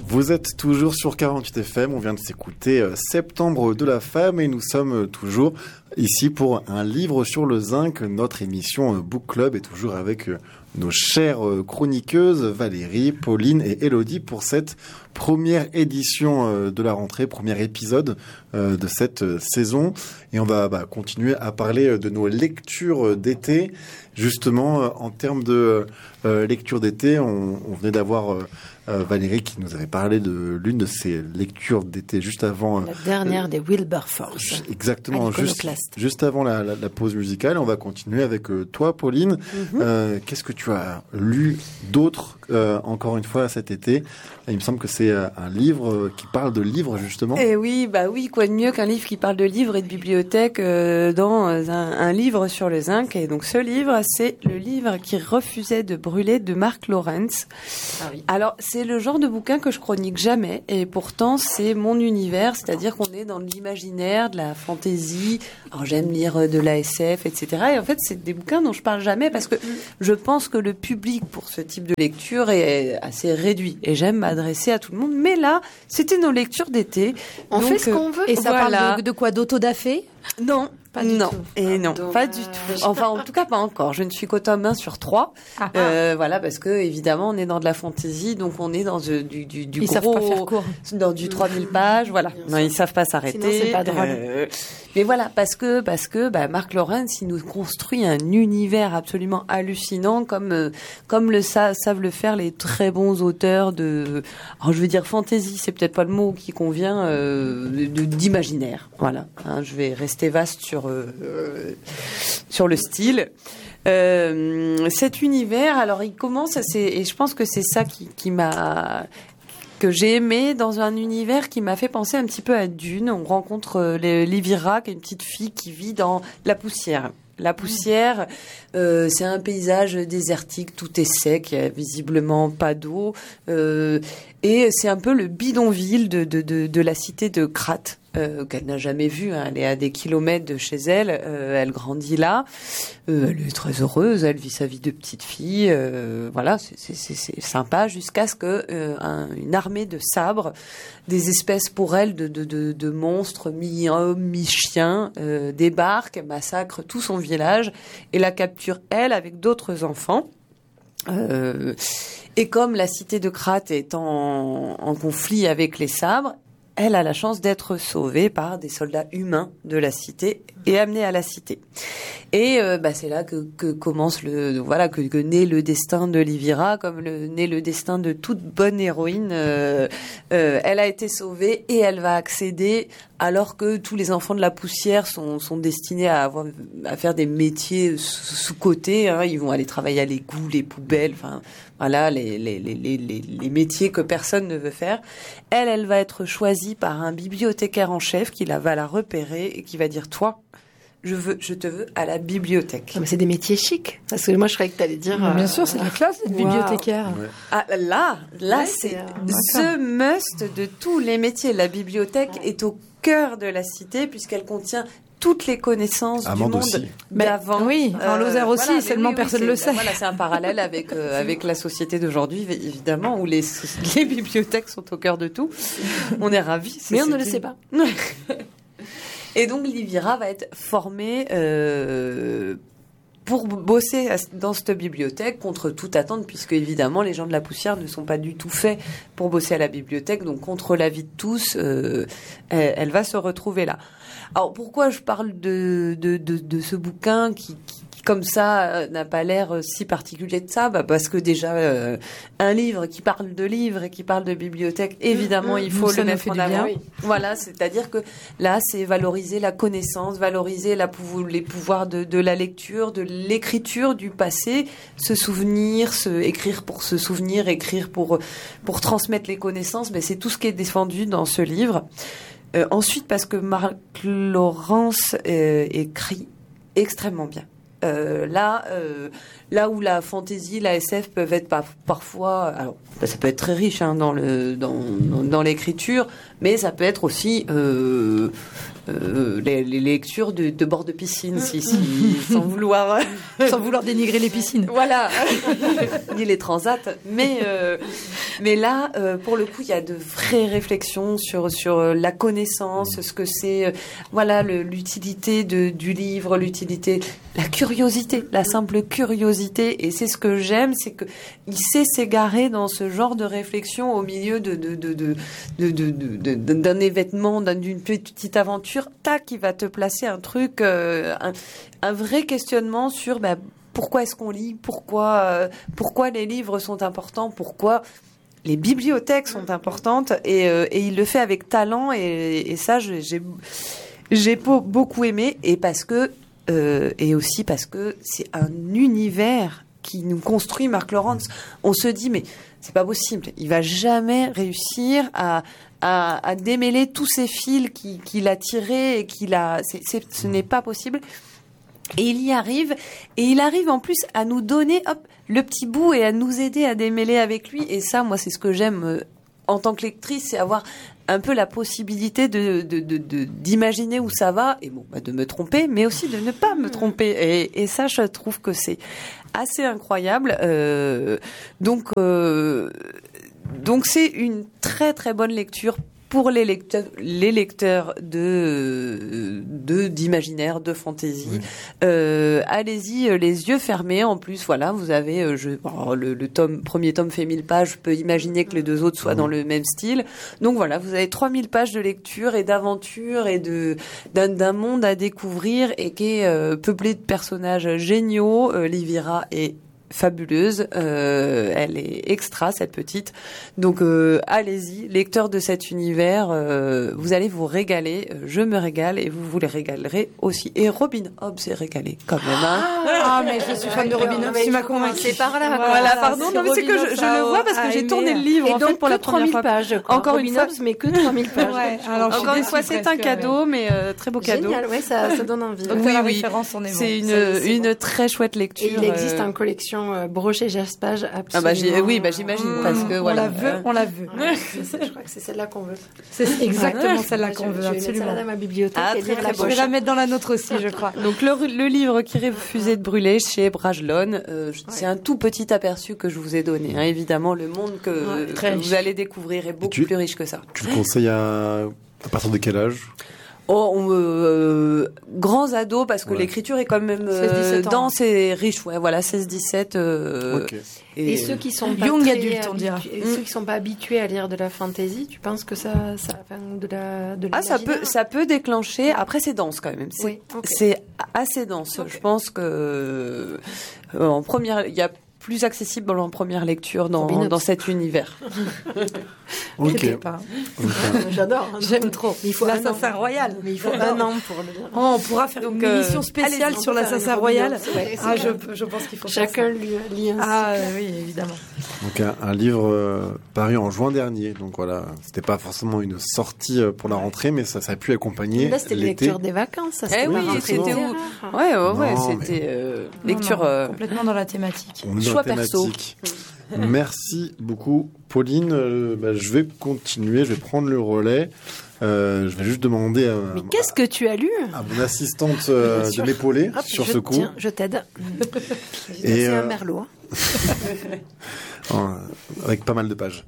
Vous êtes toujours sur 48 FM, on vient de s'écouter Septembre de la femme et nous sommes toujours ici pour un livre sur le zinc. Notre émission Book Club est toujours avec nos chères chroniqueuses Valérie, Pauline et Élodie pour cette première édition de la rentrée, premier épisode de cette saison. Et on va continuer à parler de nos lectures d'été. Justement, en termes de lecture d'été, on venait d'avoir Valérie qui nous avait parlé de l'une de ses lectures d'été juste avant... La dernière des Wilberforce. Exactement, juste avant la pause musicale. On va continuer avec toi, Pauline. Qu'est-ce que tu as lu d'autre, encore une fois, cet été? Il me semble que c'est un livre qui parle de livres, justement. Eh oui, quoi de mieux qu'un livre qui parle de livres et de bibliothèque dans un livre sur le zinc. Et donc ce livre, c'est le livre qui refusait de brûler de Mark Lawrence. Ah oui. Alors, c'est le genre de bouquin que je chronique jamais et pourtant c'est mon univers, c'est-à-dire qu'on est dans l'imaginaire, de la fantaisie. Alors j'aime lire de la SF, etc. Et en fait, c'est des bouquins dont je parle jamais parce que je pense que le public pour ce type de lecture est assez réduit et j'aime m'adresser à tout le monde. Mais là, c'était nos lectures d'été. On fait ce qu'on veut. Et ça parle de quoi, d'autodafé? Non. Pas du tout. Et non, pas du tout. Enfin, en tout cas, pas encore. Je ne suis qu'au tome 1 sur 3. Voilà, parce que, évidemment, on est dans de la fantaisie, donc on est dans du ils gros... savent pas faire court. Dans du 3000 pages, voilà. Non, ils savent pas s'arrêter. Sinon, c'est pas drôle. Mais voilà, parce que, Mark Lawrence, il nous construit un univers absolument hallucinant, comme savent le faire les très bons auteurs de, alors je veux dire fantaisie, c'est peut-être pas le mot qui convient, d'imaginaire. Voilà. Hein, je vais rester vaste sur le style. Cet univers, alors il commence, et je pense que c'est ça que j'ai aimé dans un univers qui m'a fait penser un petit peu à Dune. On rencontre Livira, qui est une petite fille qui vit dans la poussière. La poussière, c'est un paysage désertique, tout est sec, il y a visiblement pas d'eau, et c'est un peu le bidonville de la cité de Krat. Qu'elle n'a jamais vue, hein. Elle est à des kilomètres de chez elle, elle grandit là, elle est très heureuse, elle vit sa vie de petite fille, voilà, c'est sympa, jusqu'à ce que une armée de sabres, des espèces pour elle de monstres mi-hommes, mi-chiens, débarquent, massacrent tout son village et la capturent elle avec d'autres enfants. Et comme la cité de Krat est en conflit avec les sabres, elle a la chance d'être sauvée par des soldats humains de la cité et amenée à la cité. Et c'est là que commence que naît le destin de Livira, comme naît le destin de toute bonne héroïne. Elle a été sauvée et elle va accéder, alors que tous les enfants de la poussière sont destinés à faire des métiers sous-cotés. Hein. Ils vont aller travailler à l'égout, les poubelles, enfin voilà, les métiers que personne ne veut faire. Elle va être choisie par un bibliothécaire en chef qui va la repérer et qui va dire: toi, je te veux à la bibliothèque. Non, mais c'est des métiers chics. Parce que moi, je croyais que t'allais dire... Bien sûr, c'est la classe d'être bibliothécaire. Ouais. Ah, là, c'est the must de tous les métiers. La bibliothèque est au cœur de la cité puisqu'elle contient toutes les connaissances du monde aussi. d'avant. Oui, en Lozère aussi, seulement personne ne le sait. Voilà, c'est un parallèle avec la société d'aujourd'hui, évidemment, où les bibliothèques sont au cœur de tout. On est ravis. Mais on ne le sait pas. Et donc, Livira va être formée pour bosser dans cette bibliothèque contre toute attente, puisque évidemment, les gens de la poussière ne sont pas du tout faits pour bosser à la bibliothèque. Donc, contre l'avis de tous, elle va se retrouver là. Alors, pourquoi je parle de ce bouquin qui comme ça n'a pas l'air si particulier de ça? Parce que déjà, un livre qui parle de livres et qui parle de bibliothèque, évidemment, il faut le mettre en avant. Oui. Voilà, c'est-à-dire que là, c'est valoriser la connaissance, valoriser les pouvoirs de la lecture, de l'écriture du passé, se souvenir, écrire pour se souvenir, écrire pour transmettre les connaissances. Mais c'est tout ce qui est défendu dans ce livre. Ensuite, parce que Mark Lawrence écrit extrêmement bien. Là où la fantasy, la SF peuvent être parfois, alors ça peut être très riche dans l'écriture, mais ça peut être aussi les lectures de bord de piscine, sans vouloir dénigrer les piscines. Voilà, ni les transats, mais là, pour le coup, il y a de vraies réflexions sur la connaissance, ce que c'est, l'utilité du livre, l'utilité, la curiosité, la simple curiosité, et c'est ce que j'aime, c'est que il sait s'égarer dans ce genre de réflexion au milieu d'un événement, d'une petite aventure. Tac, il va te placer un truc, un vrai questionnement sur pourquoi est-ce qu'on lit, pourquoi les livres sont importants, pourquoi les bibliothèques sont importantes, et il le fait avec talent, et ça j'ai beaucoup aimé, et aussi parce que c'est un univers qui nous construit, Mark Lawrence. On se dit mais c'est pas possible, il va jamais réussir à démêler tous ces fils qu'il a tirés et ce n'est pas possible. Et il y arrive, et il arrive en plus à nous donner le petit bout et à nous aider à démêler avec lui. Et ça, moi, c'est ce que j'aime en tant que lectrice, c'est avoir un peu la possibilité d'imaginer où ça va, et de me tromper, mais aussi de ne pas me tromper. Et ça, je trouve que c'est assez incroyable. Donc c'est une très très bonne lecture pour les lecteurs d'imaginaire, de fantaisie. Oui. Allez-y, les yeux fermés. En plus, voilà, vous avez le premier tome fait 1000 pages. Je peux imaginer que les deux autres soient dans le même style. Donc voilà, vous avez 3000 pages de lecture et d'aventure et d'un monde à découvrir, et qui est peuplé de personnages géniaux. Livira est fabuleuse, elle est extra, cette petite. Donc allez-y, lecteurs de cet univers, vous allez vous régaler. Je me régale et vous les régalerez aussi. Et Robin Hobb s'est régalé quand même. Mais je suis fan de Robin Hobb, tu m'as convaincu. C'est par là. Voilà, pardon, non, mais c'est que je le vois parce que j'ai tourné le livre en fait pour la première fois. Pages, encore une fois, mais que 3000 pages. Ouais, alors encore une fois, c'est un cadeau, mais très beau cadeau. Génial, ouais, ça donne envie. Oui, c'est une très chouette lecture. Et il existe en collection Brochet Jaspage, absolument. J'imagine, parce que voilà. On la veut. Je crois que c'est celle-là qu'on veut. C'est exactement celle-là qu'on veut, absolument. Je vais mettre ça dans ma bibliothèque. Je vais la mettre dans la nôtre aussi, je crois. Donc le livre qui refusait de brûler chez Brajlon, c'est un tout petit aperçu que je vous ai donné. Évidemment, le monde que vous allez découvrir est beaucoup plus riche que ça. Tu le conseilles à partir de quel âge ? Grands ados, parce que l'écriture est quand même dense et riche. Ouais, voilà, 16-17. Okay. Et ceux qui sont pas young adultes, on dira. Et ceux qui sont pas habitués à lire de la fantasy, tu penses que ça ça peut déclencher. Après, c'est dense quand même. C'est assez dense. Okay. Je pense que en première, il y a plus accessible en première lecture dans cet univers. Ok. J'adore. J'aime trop. Il faut l'Assassin Royal. Mais il faut un an pour le lire. On pourra faire une émission spéciale sur l'Assassin Royal. Je pense qu'il faut chacun lit un. Ah oui, évidemment. Donc un livre paru en juin dernier. Donc voilà, c'était pas forcément une sortie pour la rentrée, mais ça a pu accompagner. Là, c'était l'été. lecture des vacances. Ça, c'était c'était où c'était lecture complètement dans la thématique. Choix perso. Merci beaucoup, Pauline. Je vais continuer, je vais prendre le relais. Je vais juste demander Mais qu'est-ce que tu as lu à mon assistante de m'épauler sur ce coup. Tiens, je t'aide. C'est un merlot. Avec pas mal de pages.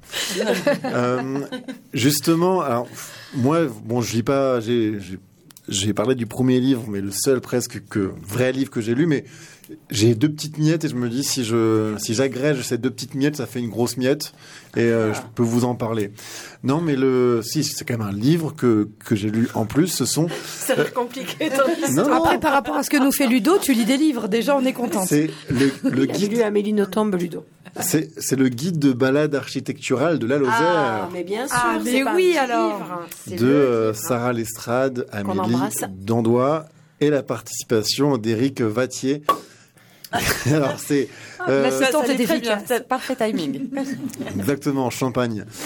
Justement, alors moi, je lis pas. J'ai parlé du premier livre, mais le seul presque vrai livre que j'ai lu, mais j'ai 2 petites miettes et je me dis si j'agrège ces 2 petites miettes, ça fait une grosse miette et je peux vous en parler. Non, mais c'est quand même un livre que j'ai lu en plus. Ça a l'air compliqué. Après, par rapport à ce que nous fait Ludo, tu lis des livres. Déjà, on est content. C'est le guide. J'ai lu Amélie Nothomb, Ludo. C'est le guide de balade architecturale de la Lozère. Ah, mais bien sûr. Mais oui, alors. De Sarah Lestrade, Amélie Dandois et la participation d'Éric Vattier. Alors c'est l'assistante est efficace, parfait timing. Exactement, Champagne.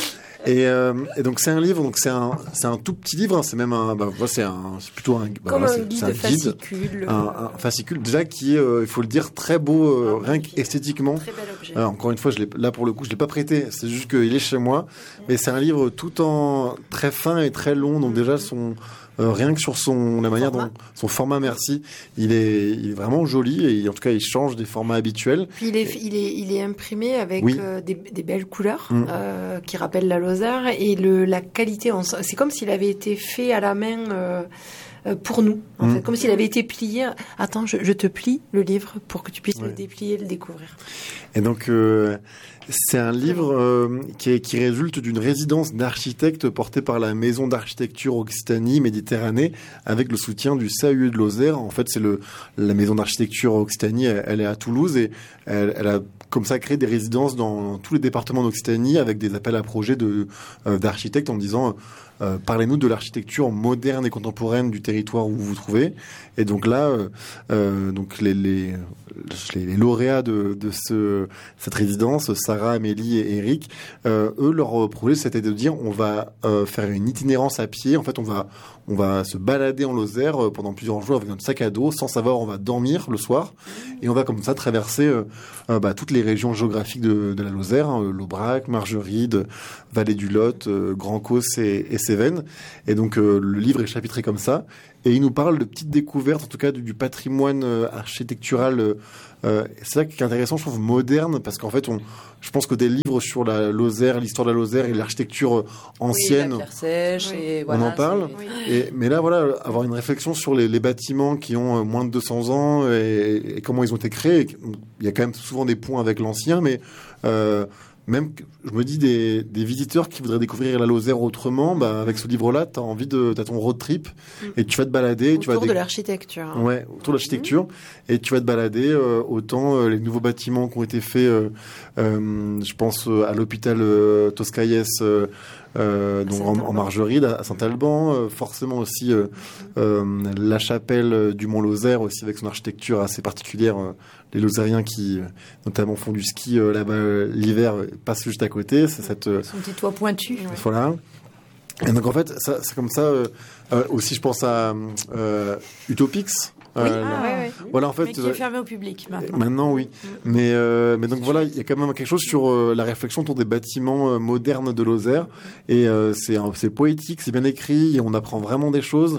Et donc c'est un livre, donc c'est un tout petit livre, c'est même c'est plutôt un comme un guide fascicule, un fascicule déjà qui est, il faut le dire, très beau, rien qu'esthétiquement. Très bel objet. Encore une fois, là pour le coup, je l'ai pas prêté, c'est juste qu'il est chez moi, mais c'est un livre tout en très fin et très long, donc déjà rien que sur la manière dont son format, merci, il est vraiment joli et en tout cas il change des formats habituels. Puis il est imprimé avec des belles couleurs qui rappellent la Lozère et la qualité. C'est comme s'il avait été fait à la main. Pour nous, en fait, comme s'il avait été plié. Attends, je te plie le livre pour que tu puisses le déplier et le découvrir. Et donc, c'est un livre qui résulte d'une résidence d'architectes portée par la Maison d'architecture Occitanie-Méditerranée avec le soutien du CAUE de Lozère. En fait, c'est la Maison d'architecture Occitanie, elle est à Toulouse et elle a comme ça créé des résidences dans tous les départements d'Occitanie avec des appels à projets d'architectes en disant parlez-nous de l'architecture moderne et contemporaine du territoire où vous vous trouvez. Et donc là, donc les lauréats de cette résidence, Sarah, Amélie et Eric, eux, leur projet, c'était de dire on va faire une itinérance à pied. En fait, on va se balader en Lozère pendant plusieurs jours avec notre sac à dos, sans savoir où on va dormir le soir. Et on va comme ça traverser toutes les régions géographiques de la Lozère, l'Aubrac, Margeride, Vallée du Lot, Grand Causse et Cévennes. Et donc le livre est chapitré comme ça. Et il nous parle de petites découvertes, en tout cas du patrimoine architectural. C'est ça qui est intéressant, je trouve, moderne, parce qu'en fait, je pense que des livres sur la Lozère, l'histoire de la Lozère et l'architecture ancienne, la pierre sèche, et voilà, on en parle. Mais là, voilà, avoir une réflexion sur les bâtiments qui ont moins de 200 ans et comment ils ont été créés. Il y a quand même souvent des points avec l'ancien, mais même, je me dis, des visiteurs qui voudraient découvrir la Lozère autrement, avec ce livre-là, t'as ton road trip et tu vas te balader. Autour de l'architecture. Ouais, autour de l'architecture. Et tu vas te balader, autant les nouveaux bâtiments qui ont été faits, je pense à l'hôpital Toscaïès, en Margeride, à Saint-Alban, forcément aussi la chapelle du Mont-Lozère, aussi avec son architecture assez particulière. Les Lozériens qui, notamment, font du ski là-bas l'hiver, passent juste à côté. C'est son petit toit pointu. Voilà. Et donc, en fait, c'est comme ça. Aussi, je pense à Utopix. Voilà, en fait, mais qui est fermé au public maintenant. Maintenant, oui. Mais donc voilà, il y a quand même quelque chose sur la réflexion autour des bâtiments modernes de Lozère. Et c'est poétique, c'est bien écrit, et on apprend vraiment des choses.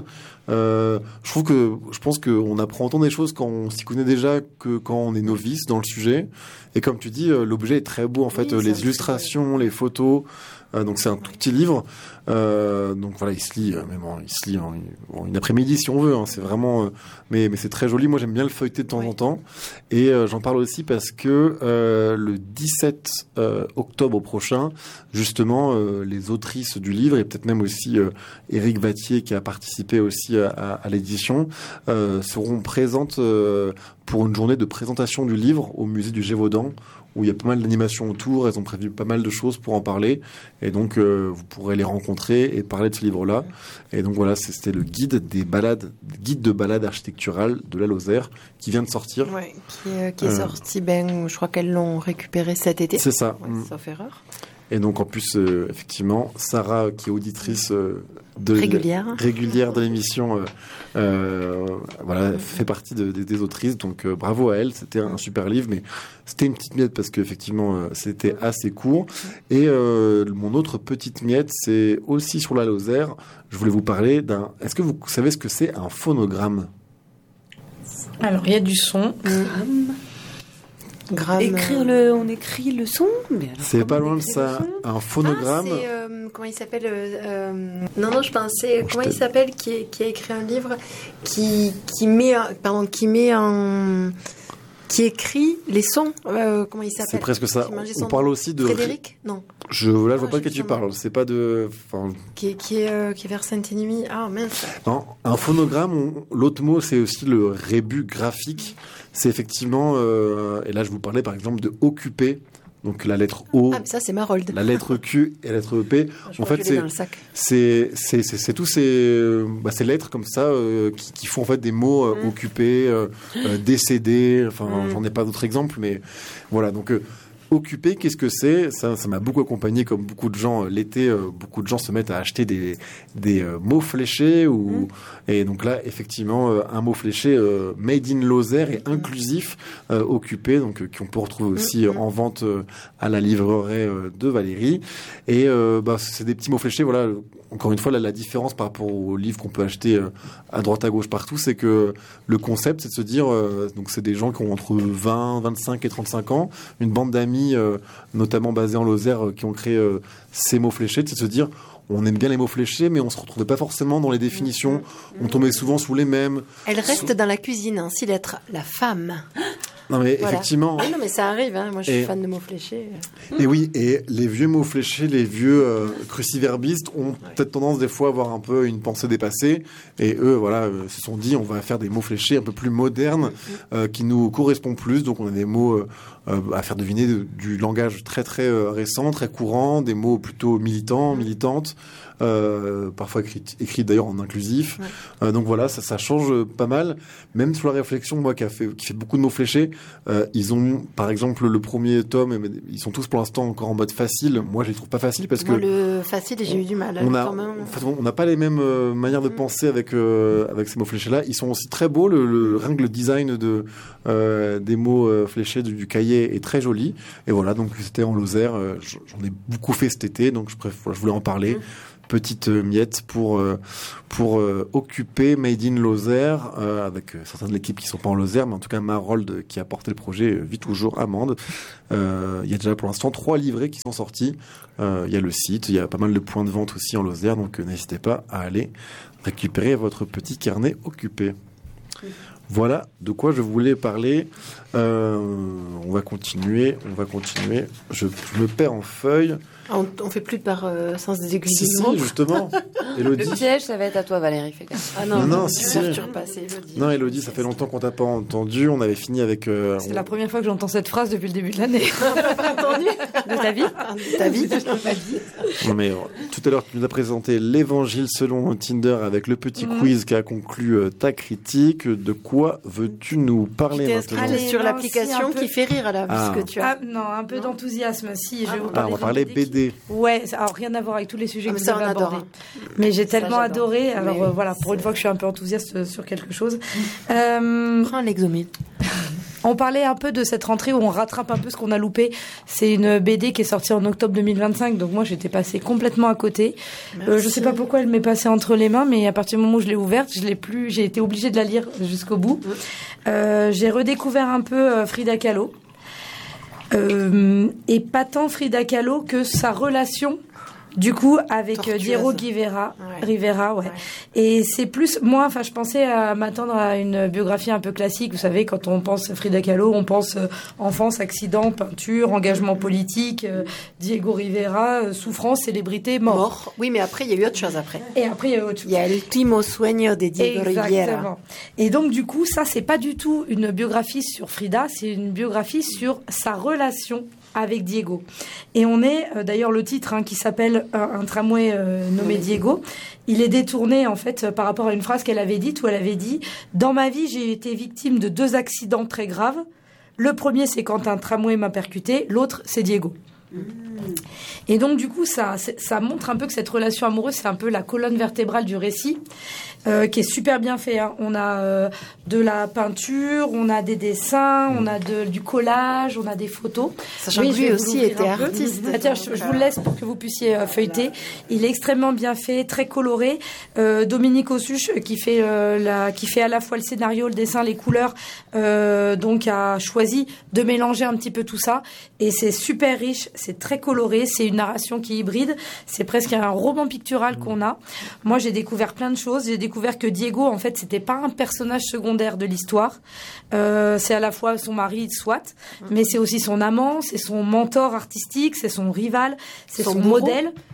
Je pense qu'on apprend autant des choses quand on s'y connaît déjà que quand on est novice dans le sujet. Et comme tu dis, l'objet est très beau, en fait, les illustrations, les photos. Donc c'est un tout petit livre. Donc voilà, il se lit en une après-midi si on veut. C'est vraiment, mais c'est très joli. Moi j'aime bien le feuilleter de temps en temps. Et j'en parle aussi parce que le 17 octobre prochain, justement, les autrices du livre et peut-être même aussi Éric Vattier qui a participé aussi à l'édition seront présentes pour une journée de présentation du livre au musée du Gévaudan, où il y a pas mal d'animations autour. Elles ont prévu pas mal de choses pour en parler. Et donc, vous pourrez les rencontrer et parler de ce livre-là. Et donc, voilà, c'était le guide de balade architecturale de la Lozère qui vient de sortir. Ouais, qui est sorti, je crois qu'elles l'ont récupéré cet été. C'est ça. Sauf erreur. Et donc, en plus, effectivement, Sarah, qui est auditrice régulière de l'émission, fait partie des autrices. Donc, bravo à elle. C'était un super livre, mais c'était une petite miette parce qu'effectivement, c'était assez court. Et mon autre petite miette, c'est aussi sur la Lozère. Je voulais vous parler Est-ce que vous savez ce que c'est un phonogramme ? Alors, il y a du son. On écrit le son, mais c'est pas loin de ça. Un phonogramme. Comment il s'appelle je pensais. Comment il s'appelle qui a écrit un livre qui écrit les sons. Comment il s'appelle ? C'est presque ça. On parle aussi de Frédéric ? Non. Je vois pas de quoi tu parles. C'est pas de. Qui est vers Saint-Émile. Ah mince. Non, un phonogramme. L'autre mot, c'est aussi le rébus graphique. C'est effectivement. Et là, je vous parlais par exemple de occuper. Donc la lettre O. Ah, mais ça c'est Marold. La lettre Q et la lettre EP. En fait, c'est tous ces lettres comme ça qui font en fait des mots occupés, décédés. Enfin, j'en ai pas d'autres exemples, mais voilà. Donc Occupé, qu'est-ce que c'est ? Ça m'a beaucoup accompagné, comme beaucoup de gens l'été. Beaucoup de gens se mettent à acheter des mots fléchés et donc là, effectivement, un mot fléché made in Lozère et inclusif, occupé, donc qu'on peut retrouver aussi en vente à la librairie de Valérie. Et c'est des petits mots fléchés. Voilà. Encore une fois, la différence par rapport aux livres qu'on peut acheter à droite à gauche partout, c'est que le concept, c'est de se dire, donc c'est des gens qui ont entre 20, 25 et 35 ans, une bande d'amis, notamment basée en Lozère, qui ont créé ces mots fléchés, c'est de se dire, on aime bien les mots fléchés, mais on se retrouvait pas forcément dans les définitions. On tombait souvent sous les mêmes. Elle reste dans la cuisine, ainsi d'être la femme. Non mais voilà. Effectivement. Oui, non mais ça arrive. Moi je suis fan de mots fléchés. Et oui, et les vieux mots fléchés, les vieux cruciverbistes ont peut-être tendance des fois à avoir un peu une pensée dépassée. Et eux, se sont dit, on va faire des mots fléchés un peu plus modernes, qui nous correspondent plus. Donc on a des mots à faire deviner du langage très très récent, très courant, des mots plutôt militants, militantes. Parfois écrit d'ailleurs en inclusif. Donc voilà, ça change pas mal. Même sur la réflexion, moi qui fait beaucoup de mots fléchés, ils ont par exemple le premier tome, ils sont tous pour l'instant encore en mode facile. Moi je les trouve pas faciles parce que le facile, j'ai eu du mal. On n'a pas les mêmes manières de penser avec ces mots fléchés là. Ils sont aussi très beaux. Rien que le design des mots fléchés du cahier est très joli. Et voilà, donc c'était en Lozère. J'en ai beaucoup fait cet été, donc je voulais en parler. Petite miette pour occuper Made in Lozère, avec certains de l'équipe qui sont pas en Lozère, mais en tout cas Marold qui a porté le projet vit toujours Amande. Il y a déjà pour l'instant 3 livrets qui sont sortis. Il y a le site, il y a pas mal de points de vente aussi en Lozère, donc n'hésitez pas à aller récupérer votre petit carnet occupé. Voilà de quoi je voulais parler. On va continuer. Je me perds en feuilles. On fait plus par sens des aiguilles. Si, justement. Élodie. Le piège, ça va être à toi, Valérie. Fais gaffe. Ah non, si. Élodie. Non, Élodie, ça fait longtemps qu'on t'a pas entendu. On avait fini avec. C'est la première fois que j'entends cette phrase depuis le début de l'année. Pas entendu de ta vie. De ta vie. Non mais tout à l'heure, tu nous as présenté l'Évangile selon Tinder avec le petit quiz qui a conclu ta critique. De quoi veux-tu nous parler maintenant? Sur l'application qui fait rire à la vue que tu as. Non, un peu d'enthousiasme. Si, je vais vous parler. On va parler BD. Ouais, alors rien à voir avec tous les sujets que vous avez abordés. Mais j'ai tellement adoré. Alors voilà, pour une fois que je suis un peu enthousiaste sur quelque chose. Prends l'exomile. On parlait un peu de cette rentrée où on rattrape un peu ce qu'on a loupé. C'est une BD qui est sortie en octobre 2025, donc moi j'étais passée complètement à côté. Je sais pas pourquoi elle m'est passée entre les mains, mais à partir du moment où je l'ai ouverte, j'ai été obligée de la lire jusqu'au bout. J'ai redécouvert un peu Frida Kahlo. Et pas tant Frida Kahlo que sa relation du coup avec Diego Rivera. Et c'est plus moi, je pensais à m'attendre à une biographie un peu classique. Vous savez, quand on pense Frida Kahlo, on pense enfance, accident, peinture, engagement politique, Diego Rivera, souffrance, célébrité, mort. Oui, mais après il y a eu autre chose après. Et après il y a eu autre chose. Il y a l'ultimo sueño de Diego Rivera. Et donc du coup, ça c'est pas du tout une biographie sur Frida, c'est une biographie sur sa relation avec Diego. Et on est, d'ailleurs le titre qui s'appelle un tramway nommé Diego, il est détourné en fait par rapport à une phrase qu'elle avait dite où elle avait dit « Dans ma vie, j'ai été victime de 2 accidents très graves. Le premier, c'est quand un tramway m'a percuté. L'autre, c'est Diego. » Et donc du coup ça montre un peu que cette relation amoureuse c'est un peu la colonne vertébrale du récit qui est super bien fait. On a de la peinture, on a des dessins, on a du collage, on a des photos. Sachant que lui aussi était artiste. Tiens, je vous le laisse pour que vous puissiez feuilleter. Il est extrêmement bien fait, très coloré. Dominique Ossuche qui fait à la fois le scénario, le dessin, les couleurs, donc a choisi de mélanger un petit peu tout ça et c'est super riche, c'est très coloré, c'est une narration qui est hybride, c'est presque un roman pictural qu'on a. Moi, j'ai découvert plein de choses. J'ai découvert que Diego, en fait, c'était pas un personnage secondaire de l'histoire. C'est à la fois son mari, soit, mais c'est aussi son amant, c'est son mentor artistique, c'est son rival, c'est son modèle.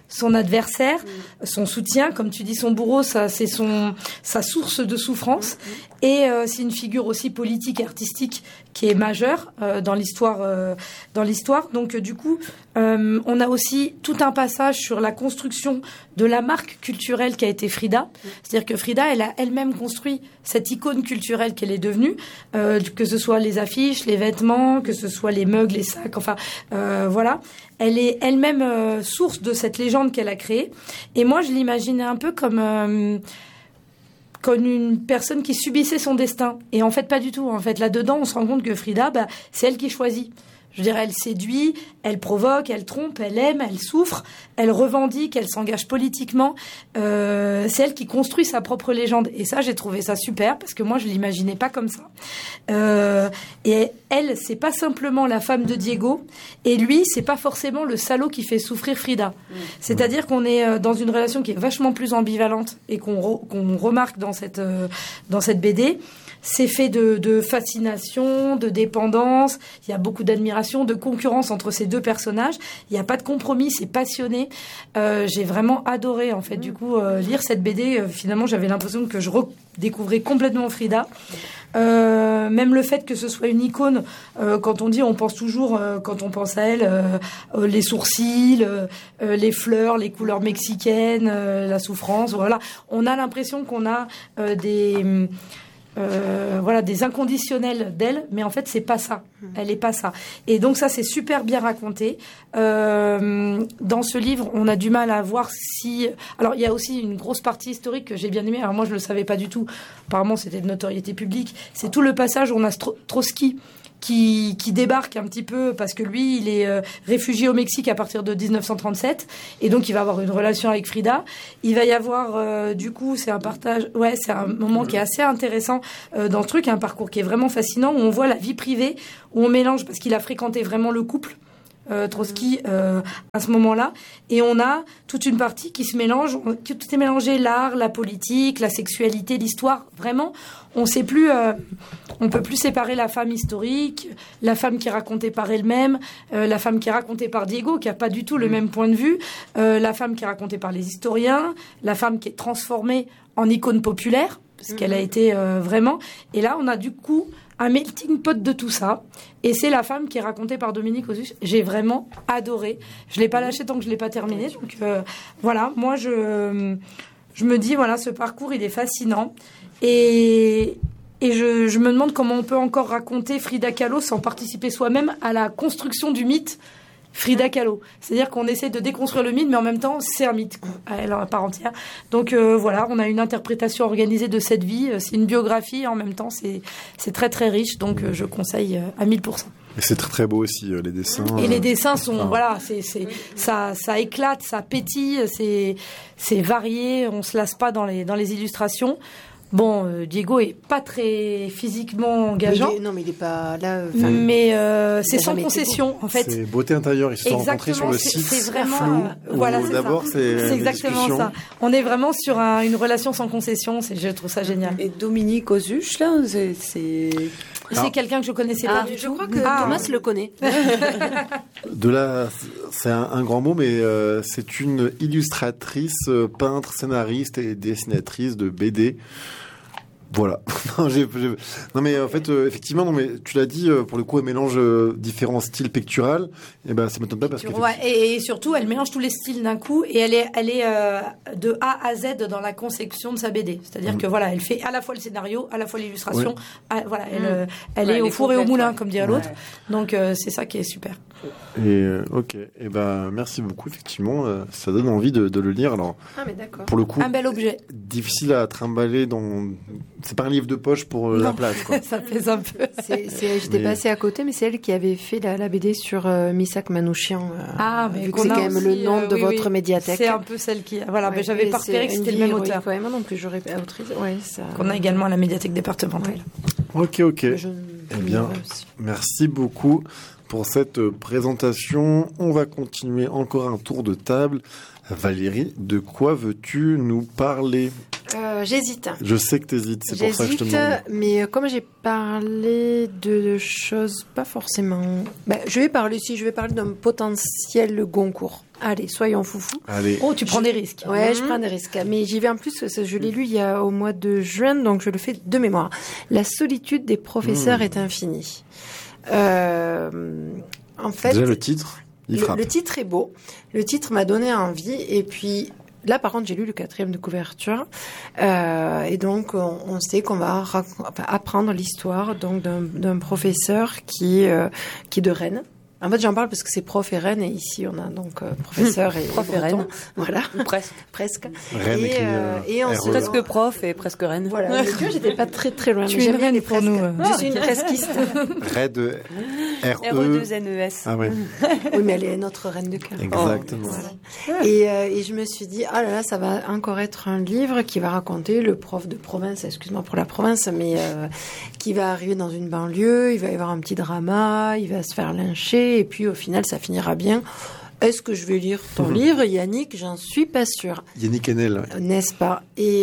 son adversaire, son soutien, comme tu dis, son bourreau, ça c'est sa source de souffrance, et c'est une figure aussi politique et artistique qui est majeure dans l'histoire. Donc du coup, on a aussi tout un passage sur la construction de la marque culturelle qu'a été Frida. C'est-à-dire que Frida, elle a elle-même construit cette icône culturelle qu'elle est devenue, que ce soit les affiches, les vêtements, que ce soit les mugs, les sacs, enfin voilà. Elle est elle-même source de cette légende qu'elle a créée. Et moi, je l'imaginais un peu comme une personne qui subissait son destin. Et en fait, pas du tout. En fait, là-dedans, on se rend compte que Frida, c'est elle qui choisit. Je dirais, elle séduit, elle provoque, elle trompe, elle aime, elle souffre, elle revendique, elle s'engage politiquement. C'est elle qui construit sa propre légende. Et ça, j'ai trouvé ça super parce que moi, je l'imaginais pas comme ça. Et elle, c'est pas simplement la femme de Diego. Et lui, c'est pas forcément le salaud qui fait souffrir Frida. C'est-à-dire qu'on est dans une relation qui est vachement plus ambivalente et qu'on remarque dans cette BD. C'est fait de fascination, de dépendance. Il y a beaucoup d'admiration, de concurrence entre ces deux personnages. Il n'y a pas de compromis, c'est passionné. J'ai vraiment adoré, en fait, du coup, lire cette BD. Finalement, j'avais l'impression que je redécouvrais complètement Frida. Même le fait que ce soit une icône, quand on dit, on pense toujours, quand on pense à elle, les sourcils, les fleurs, les couleurs mexicaines, la souffrance, voilà. On a l'impression qu'on a des inconditionnels d'elle, mais en fait c'est pas ça. Elle est pas ça. Et donc ça c'est super bien raconté. Dans ce livre, on a du mal à voir si. Alors il y a aussi une grosse partie historique que j'ai bien aimée. Alors moi je le savais pas du tout. Apparemment c'était de notoriété publique. C'est tout le passage où on a Trotsky qui débarque un petit peu parce que lui, il est réfugié au Mexique à partir de 1937 et donc il va avoir une relation avec Frida. Il va y avoir du coup, c'est un moment qui est assez intéressant dans ce truc, un parcours qui est vraiment fascinant où on voit la vie privée, où on mélange parce qu'il a fréquenté vraiment le couple. Trotsky à ce moment-là, et on a toute une partie qui se mélange, tout est mélangé, l'art, la politique, la sexualité, l'histoire, vraiment, on sait plus, on peut plus séparer la femme historique, la femme qui est racontée par elle-même, la femme qui est racontée par Diego, qui a pas du tout le même point de vue, la femme qui est racontée par les historiens, la femme qui est transformée en icône populaire, parce qu'elle a été vraiment, et là on a du coup un melting pot de tout ça. Et c'est la femme qui est racontée par Dominique Osus. J'ai vraiment adoré. Je l'ai pas lâché tant que je l'ai pas terminé. Donc voilà, moi je me dis voilà, ce parcours il est fascinant et je me demande comment on peut encore raconter Frida Kahlo sans participer soi-même à la construction du mythe Frida Kahlo. C'est-à-dire qu'on essaie de déconstruire le mythe, mais en même temps, c'est un mythe, à part entière. Donc voilà, on a une interprétation organisée de cette vie. C'est une biographie, en même temps, c'est très très riche. Donc je conseille à 1000%. Et c'est très très beau aussi, les dessins. Et les dessins sont, voilà, ça éclate, ça pétille, c'est varié, on se lasse pas dans les illustrations. Bon, Diego est pas très physiquement engageant. Mais il est pas là. Mais c'est sans concession, en fait. C'est beauté intérieure. Ils se sont rencontrés sur le site. C'est vraiment. Flou, voilà, c'est d'abord, ça. C'est exactement ça. On est vraiment sur une relation sans concession. Je trouve ça génial. Et Dominique Osus, là, c'est. C'est quelqu'un que je connaissais pas du tout. Je crois que Thomas le connaît. C'est un grand mot, mais c'est une illustratrice, peintre, scénariste et dessinatrice de BD. Voilà. Non mais en fait effectivement, non mais tu l'as dit, pour le coup elle mélange différents styles picturales. Et ben ça m'étonne pas parce que et surtout elle mélange tous les styles d'un coup et elle est de A à Z dans la conception de sa BD. C'est-à-dire que voilà, elle fait à la fois le scénario, à la fois l'illustration. Voilà, elle est au four et au moulin comme dirait l'autre. Donc c'est ça qui est super. Et ok. Et ben merci beaucoup. Effectivement, ça donne envie de le lire. Alors mais d'accord. Pour le coup, un bel objet. Difficile à trimballer c'est pas un livre de poche pour la plage, quoi. Ça pèse un peu. J'étais passée à côté, mais c'est elle qui avait fait la BD sur Misak Manouchian. Mais vu que c'est quand même le nom de votre médiathèque. C'est un peu celle qui. Voilà, mais j'avais pas repéré que c'était le même auteur. Moi non plus, j'aurais autorisé. Qu'on a également à la médiathèque départementale. Ok. Eh bien, merci beaucoup pour cette présentation. On va continuer encore un tour de table. Valérie, de quoi veux-tu nous parler ? J'hésite. Je sais que t'hésites, c'est pour ça que je te demande. Mais comme j'ai parlé de choses pas forcément... je vais parler d'un potentiel Goncourt. Allez, soyons foufous. Allez. Oh, tu prends des risques. Ouais, je prends des risques. Mais j'y vais en plus, je l'ai lu au mois de juin, donc je le fais de mémoire. La solitude des professeurs est infinie. En fait... Déjà, le titre, il frappe. Le titre est beau. Le titre m'a donné envie. Et puis... Là, par contre, j'ai lu le 4e de couverture, et donc on sait qu'on va apprendre l'histoire donc d'un professeur qui est de Rennes. En fait, j'en parle parce que c'est prof et Rennes, et ici on a donc professeur et prof et Rennes. Voilà, ou presque. Rennes et on se presque prof et presque Rennes. Voilà, tu vois, j'étais pas très loin. Tu es une Rennes pour nous. Je suis une presquiste. Rennes, RE2NES. Ah ouais. Oui, mais elle est notre reine de cœur. Exactement. Voilà. Et je me suis dit, ah là là, ça va encore être un livre qui va raconter le prof de province, excuse-moi pour la province, mais qui va arriver dans une banlieue, il va y avoir un petit drama, il va se faire lyncher, et puis au final, ça finira bien. Est-ce que je vais lire ton livre, Yannick? J'en suis pas sûre. Yannick Enel. Ouais. N'est-ce pas? Et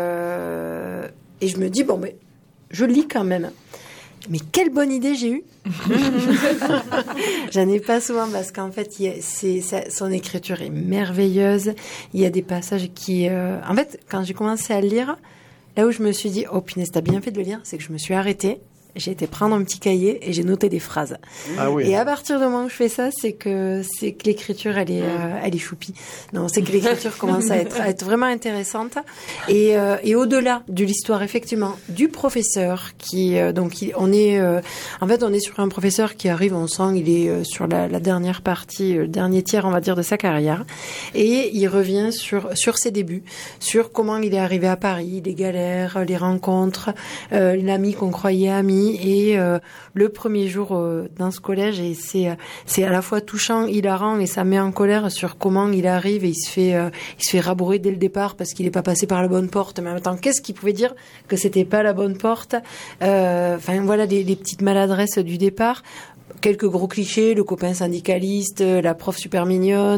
je me dis, je lis quand même. Mais quelle bonne idée j'ai eue. J'en ai pas souvent parce qu'en fait, son écriture est merveilleuse. Il y a des passages qui... En fait, quand j'ai commencé à le lire, là où je me suis dit, oh punaise, t'as bien fait de le lire, c'est que je me suis arrêtée. J'ai été prendre un petit cahier et j'ai noté des phrases. Ah oui. Et à partir du moment où je fais ça, c'est que l'écriture, elle est choupie. Non, c'est que l'écriture commence à être vraiment intéressante. Et au-delà de l'histoire, effectivement, du professeur qui, on est sur un professeur qui arrive, on sent, il est sur la dernière partie, le dernier tiers, on va dire, de sa carrière. Et il revient sur ses débuts, sur comment il est arrivé à Paris, les galères, les rencontres, l'ami qu'on croyait ami. Et le premier jour dans ce collège, et c'est à la fois touchant, hilarant, et ça met en colère sur comment il arrive et il se fait rabourer dès le départ parce qu'il n'est pas passé par la bonne porte. Mais en même temps, qu'est-ce qu'il pouvait dire que c'était pas la bonne porte? Voilà les petites maladresses du départ. Quelques gros clichés, le copain syndicaliste, la prof super mignonne,